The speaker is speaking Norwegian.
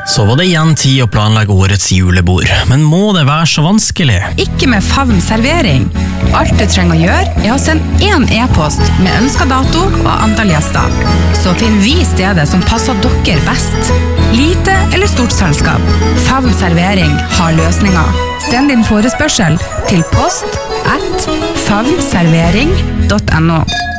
Så var det igjen tid å planlegge årets julebord, men må det være så vanskelig? Ikke med Favn servering. Alt du trenger å gjøre å sende en e-post med ønsket dato og antall gjester. Så finner vi stedet som passer dere best. Lite eller stort selskap. Favn servering har løsninger. Send din forespørsel til post@favnservering.no.